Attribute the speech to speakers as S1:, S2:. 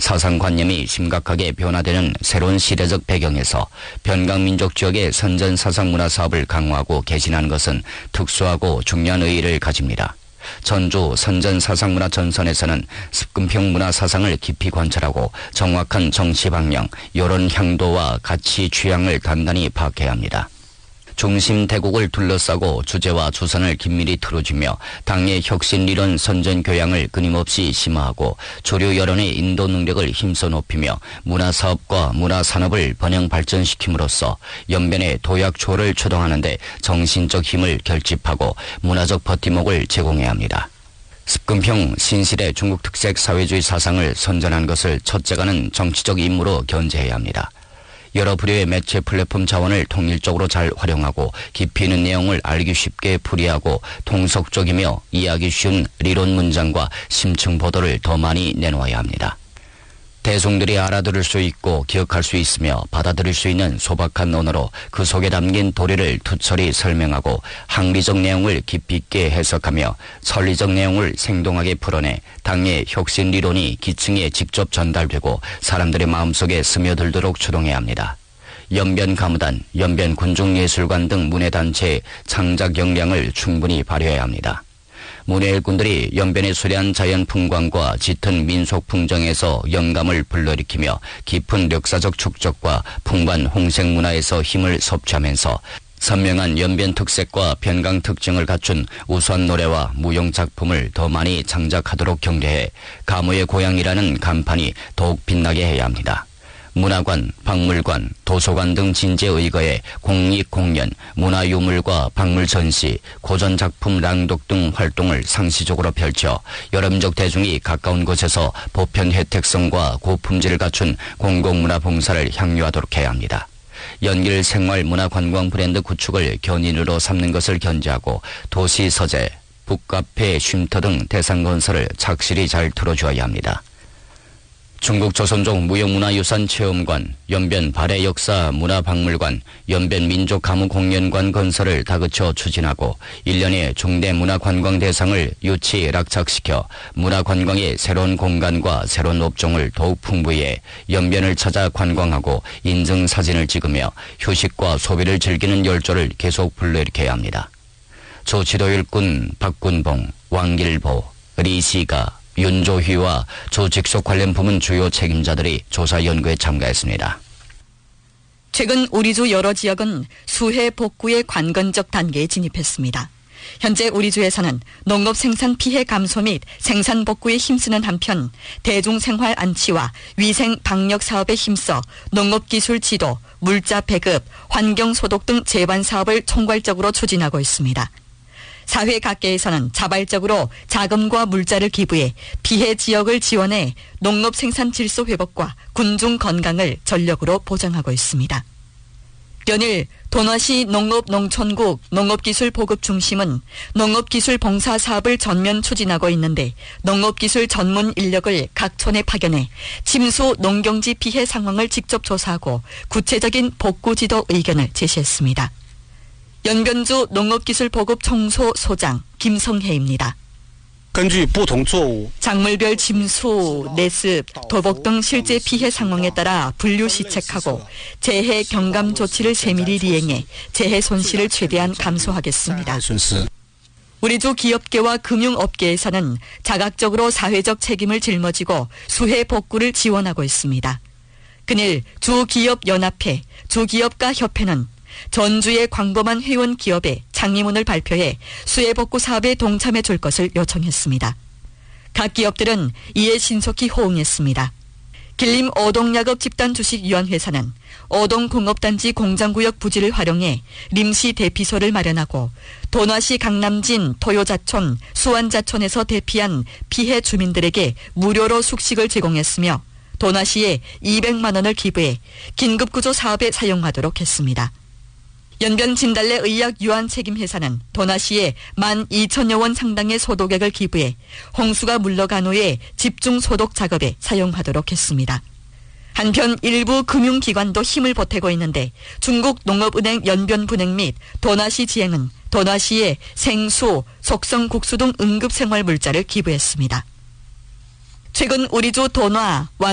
S1: 사상관념이 심각하게 변화되는 새로운 시대적 배경에서 변강민족 지역의 선전사상문화 사업을 강화하고 개진하는 것은 특수하고 중요한 의의를 가집니다. 전주 선전사상문화 전선에서는 습금평 문화사상을 깊이 관찰하고 정확한 정치 방향, 여론 향도와 가치 취향을 단단히 파악해야 합니다. 중심 대국을 둘러싸고 주제와 주선을 긴밀히 틀어주며 당의 혁신이론 선전 교양을 끊임없이 심화하고 주류 여론의 인도 능력을 힘써 높이며 문화사업과 문화산업을 번영 발전시킴으로써 연변의 도약 초를 추동하는 데 정신적 힘을 결집하고 문화적 버팀목을 제공해야 합니다. 습금평 신실의 중국 특색 사회주의 사상을 선전한 것을 첫째가는 정치적 임무로 견제해야 합니다. 여러 부류의 매체 플랫폼 자원을 통일적으로 잘 활용하고 깊이 있는 내용을 알기 쉽게 풀이하고 통속적이며 이해하기 쉬운理론 문장과 심층 보도를 더 많이 내놓아야 합니다. 대중들이 알아들을 수 있고 기억할 수 있으며 받아들일 수 있는 소박한 언어로 그 속에 담긴 도리를 투철히 설명하고 학리적 내용을 깊이 있게 해석하며 설리적 내용을 생동하게 풀어내 당의 혁신理론이 기층에 직접 전달되고 사람들의 마음속에 스며들도록 추동해야 합니다. 연변가무단, 연변군중예술관 등 문예단체의 창작 역량을 충분히 발휘해야 합니다. 문예 일꾼들이 연변의 수려한 자연 풍광과 짙은 민속 풍정에서 영감을 불러일으키며 깊은 역사적 축적과 풍부한 홍색 문화에서 힘을 섭취하면서 선명한 연변 특색과 변강 특징을 갖춘 우수한 노래와 무용 작품을 더 많이 창작하도록 격려해 가무의 고향이라는 간판이 더욱 빛나게 해야 합니다. 문화관, 박물관, 도서관 등 진지에 의거해 공익공연, 문화유물과 박물 전시, 고전작품 낭독 등 활동을 상시적으로 펼쳐 여러민족 대중이 가까운 곳에서 보편 혜택성과 고품질을 갖춘 공공문화 봉사를 향유하도록 해야 합니다. 연길 생활 문화관광 브랜드 구축을 견인으로 삼는 것을 견제하고 도시 서재, 북카페, 쉼터 등 대상 건설을 착실히 잘 틀어주어야 합니다. 중국 조선족 무형문화유산 체험관, 연변 발해역사 문화박물관, 연변 민족가무공연관 건설을 다그쳐 추진하고 1년에 중대 문화관광 대상을 유치 락착시켜 문화관광의 새로운 공간과 새로운 업종을 더욱 풍부히 해 연변을 찾아 관광하고 인증사진을 찍으며 휴식과 소비를 즐기는 열조를 계속 불러일으켜야 합니다. 조 지도일꾼 박군봉, 왕길보, 리시가, 윤조휘와 조직속 관련 부문 주요 책임자들이 조사 연구에 참가했습니다.
S2: 최근 우리주 여러 지역은 수해 복구의 관건적 단계에 진입했습니다. 현재 우리주에서는 농업 생산 피해 감소 및 생산 복구에 힘쓰는 한편 대중생활 안치와 위생 방역 사업에 힘써 농업기술 지도, 물자 배급, 환경소독 등 재반 사업을 총괄적으로 추진하고 있습니다. 사회 각계에서는 자발적으로 자금과 물자를 기부해 피해 지역을 지원해 농업 생산 질서 회복과 군중 건강을 전력으로 보장하고 있습니다. 연일 도너시 농업농촌국 농업기술보급중심은 농업기술 봉사 사업을 전면 추진하고 있는데 농업기술 전문 인력을 각 촌에 파견해 침수 농경지 피해 상황을 직접 조사하고 구체적인 복구 지도 의견을 제시했습니다. 연변주 농업기술보급청소 소장 김성혜입니다. 작물별 침수, 내습, 도복 등 실제 피해 상황에 따라 분류 시책하고 재해 경감 조치를 세밀히 리행해 재해 손실을 최대한 감소하겠습니다. 우리주 기업계와 금융업계에서는 자각적으로 사회적 책임을 짊어지고 수해 복구를 지원하고 있습니다. 그늘 주기업연합회, 주기업가협회는 전주의 광범한 회원 기업에 창의문을 발표해 수해 복구 사업에 동참해 줄 것을 요청했습니다. 각 기업들은 이에 신속히 호응했습니다. 길림 오동야급 집단주식유한회사는 오동공업단지 공장구역 부지를 활용해 림시 대피소를 마련하고 도너시 강남진 토요자촌, 수완자촌에서 대피한 피해 주민들에게 무료로 숙식을 제공했으며 도너시에 200만 원을 기부해 긴급구조 사업에 사용하도록 했습니다. 연변 진달래 의약 유한 책임회사는 도너시에 12,000여 원 상당의 소독액을 기부해 홍수가 물러간 후에 집중 소독 작업에 사용하도록 했습니다. 한편 일부 금융기관도 힘을 보태고 있는데 중국 농업은행 연변분행 및 도너시 지행은 도너시에 생수, 속성국수 등 응급생활물자를 기부했습니다. 최근 우리주 도너